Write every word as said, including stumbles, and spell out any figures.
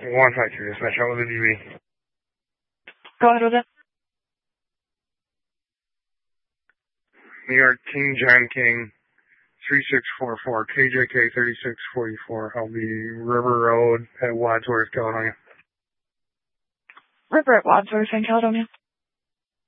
one five two, dispatch out with a D B. Go ahead with it. New York King John King, three six four four, K J K thirty-six forty-four. I'll be River Road at Wadsworth, Caledonia. River at Wadsworth in Caledonia.